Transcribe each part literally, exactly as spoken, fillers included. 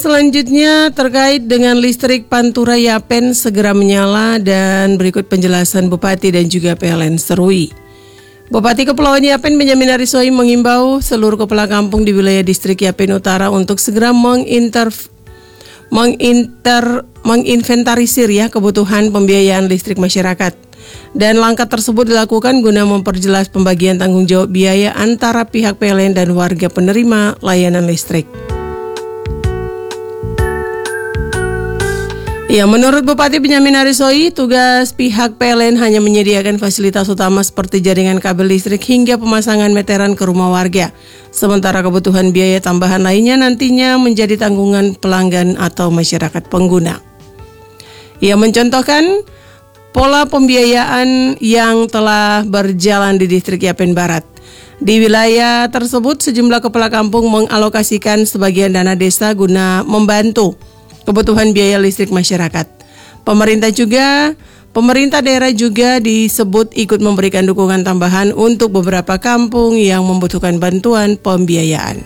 Selanjutnya terkait dengan listrik Pantura Yapen segera menyala dan berikut penjelasan Bupati dan juga P L N Serui. Bupati Kepulauan Yapen Benyamin Arisoi mengimbau seluruh kepala kampung di wilayah distrik Yapen Utara untuk segera menginter, menginter, menginventarisir ya kebutuhan pembiayaan listrik masyarakat. Dan langkah tersebut dilakukan guna memperjelas pembagian tanggung jawab biaya antara pihak P L N dan warga penerima layanan listrik. Ya, menurut Bupati Benyamin Arisoi, tugas pihak P L N hanya menyediakan fasilitas utama seperti jaringan kabel listrik hingga pemasangan meteran ke rumah warga. Sementara kebutuhan biaya tambahan lainnya nantinya menjadi tanggungan pelanggan atau masyarakat pengguna. Ia mencontohkan pola pembiayaan yang telah berjalan di distrik Yapen Barat. Di wilayah tersebut, sejumlah kepala kampung mengalokasikan sebagian dana desa guna membantu kebutuhan biaya listrik masyarakat. Pemerintah juga, pemerintah daerah juga disebut ikut memberikan dukungan tambahan untuk beberapa kampung yang membutuhkan bantuan pembiayaan.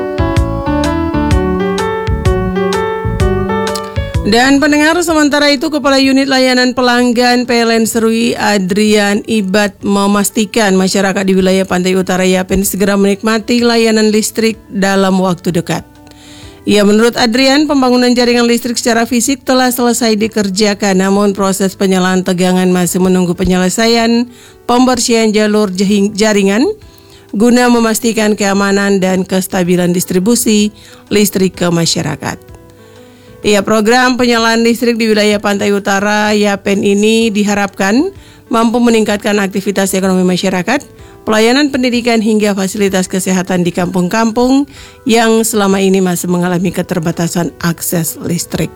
Dan pendengar, sementara itu Kepala Unit Layanan Pelanggan P L N Serui Adrian Ibad memastikan masyarakat di wilayah Pantai Utara Yapen segera menikmati layanan listrik dalam waktu dekat. Ya, menurut Adrian, pembangunan jaringan listrik secara fisik telah selesai dikerjakan, namun proses penyalaan tegangan masih menunggu penyelesaian pembersihan jalur jaringan guna memastikan keamanan dan kestabilan distribusi listrik ke masyarakat. Ya, program penyalaan listrik di wilayah Pantai Utara Yapen ini diharapkan mampu meningkatkan aktivitas ekonomi masyarakat, pelayanan pendidikan hingga fasilitas kesehatan di kampung-kampung yang selama ini masih mengalami keterbatasan akses listrik.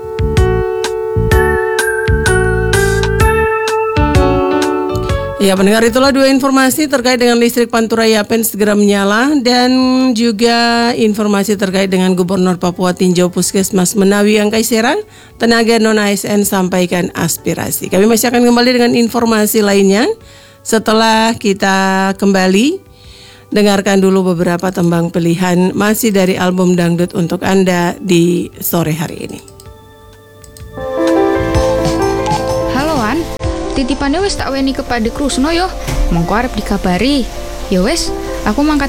Ya, pendengar, itulah dua informasi terkait dengan listrik Pantura Yapen segera menyala dan juga informasi terkait dengan Gubernur Papua Tinjau Puskesmas Menawi Angkai Serang, tenaga non-A S N sampaikan aspirasi. Kami masih akan kembali dengan informasi lainnya. Setelah kita kembali, dengarkan dulu beberapa tembang pilihan masih dari album Dangdut untuk Anda di sore hari ini. Halo Wan, titipannya wis tak weni kepada Krusno yo, mengko arep dikabari. Ya wis, aku mangkat